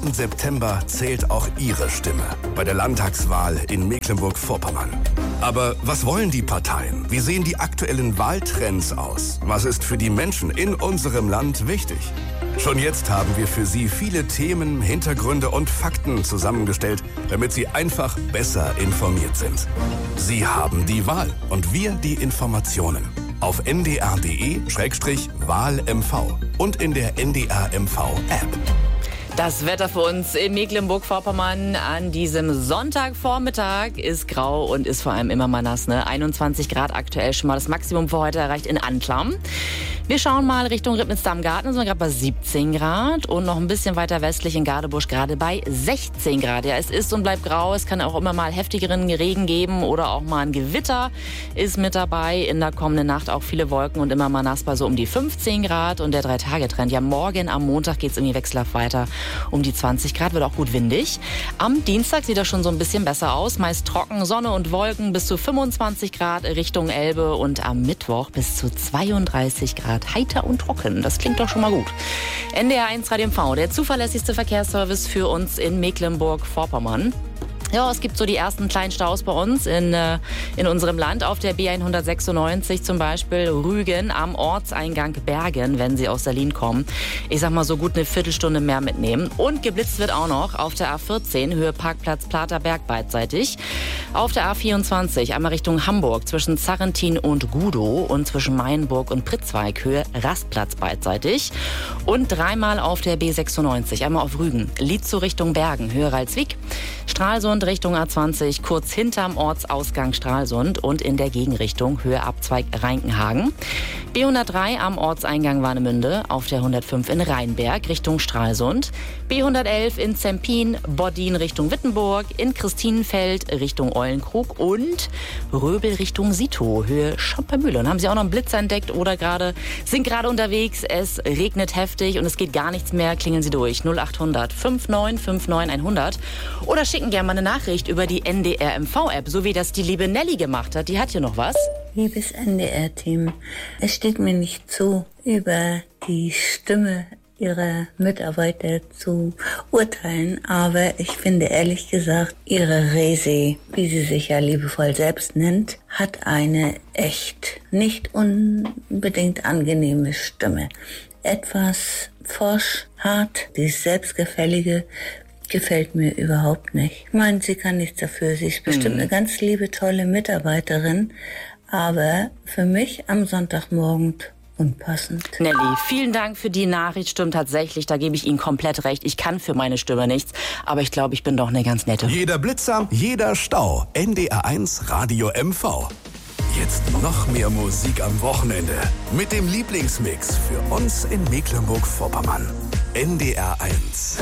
September zählt auch Ihre Stimme bei der Landtagswahl in Mecklenburg-Vorpommern. Aber was wollen die Parteien? Wie sehen die aktuellen Wahltrends aus? Was ist für die Menschen in unserem Land wichtig? Schon jetzt haben wir für Sie viele Themen, Hintergründe und Fakten zusammengestellt, damit Sie einfach besser informiert sind. Sie haben die Wahl und wir die Informationen. Auf ndr.de/WahlMV und in der NDR-MV-App. Das Wetter für uns in Mecklenburg-Vorpommern an diesem Sonntagvormittag ist grau und ist vor allem immer mal nass. 21 Grad aktuell, schon mal das Maximum für heute erreicht in Anklam. Wir schauen mal Richtung Ribnitz-Damm-Garten, sind wir gerade bei 17 Grad und noch ein bisschen weiter westlich in Gadebusch gerade bei 16 Grad. Ja, es ist und bleibt grau, es kann auch immer mal heftigeren Regen geben oder auch mal ein Gewitter ist mit dabei. In der kommenden Nacht auch viele Wolken und immer mal nass bei so um die 15 Grad und der 3-Tage-Trend. Ja, morgen am Montag geht es irgendwie wechselhaft weiter. Um die 20 Grad, wird auch gut windig. Am Dienstag sieht das schon so ein bisschen besser aus. Meist trocken, Sonne und Wolken bis zu 25 Grad Richtung Elbe und am Mittwoch bis zu 32 Grad heiter und trocken. Das klingt doch schon mal gut. NDR1 Radio MV, der zuverlässigste Verkehrsservice für uns in Mecklenburg-Vorpommern. Ja, es gibt so die ersten kleinen Staus bei uns in unserem Land. Auf der B196 zum Beispiel Rügen am Ortseingang Bergen, wenn Sie aus Berlin kommen. Ich sag mal so gut eine Viertelstunde mehr mitnehmen. Und geblitzt wird auch noch auf der A14, Höhe Parkplatz Platerberg beidseitig. Auf der A24 einmal Richtung Hamburg zwischen Zarrentin und Gudow und zwischen Mayenburg und Pritzweig, Höhe Rastplatz beidseitig. Und dreimal auf der B96, einmal auf Rügen, Lietzow Richtung Bergen, Höhe Ralswiek, Stralsund Richtung A20, kurz hinterm Ortsausgang Stralsund und in der Gegenrichtung Höhe Abzweig Reinkenhagen. B103 am Ortseingang Warnemünde, auf der 105 in Rheinberg Richtung Stralsund. B111 in Zempin, Boddin Richtung Wittenburg, in Christinenfeld Richtung Eulenkrug und Röbel Richtung Sito, Höhe Schoppermühle. Und haben Sie auch noch einen Blitz entdeckt oder sind gerade unterwegs, es regnet heftig und es geht gar nichts mehr, klingeln Sie durch 0800 5959 100 oder schicken gerne mal eine Nachricht über die NDR-MV-App, so wie das die liebe Nelly gemacht hat. Die hat hier noch was. Liebes NDR-Team, es steht mir nicht zu, über die Stimme Ihrer Mitarbeiter zu urteilen, aber ich finde ehrlich gesagt, Ihre Resi, wie sie sich ja liebevoll selbst nennt, hat eine echt nicht unbedingt angenehme Stimme. Etwas forsch, hart, dieses Selbstgefällige gefällt mir überhaupt nicht. Ich meine, sie kann nichts dafür, sie ist bestimmt eine ganz liebe, tolle Mitarbeiterin, aber für mich am Sonntagmorgen unpassend. Nelly, vielen Dank für die Nachricht. Stimmt tatsächlich, da gebe ich Ihnen komplett recht. Ich kann für meine Stimme nichts, aber ich glaube, ich bin doch eine ganz nette. Jeder Blitzer, jeder Stau. NDR1 Radio MV. Jetzt noch mehr Musik am Wochenende. Mit dem Lieblingsmix für uns in Mecklenburg-Vorpommern. NDR1.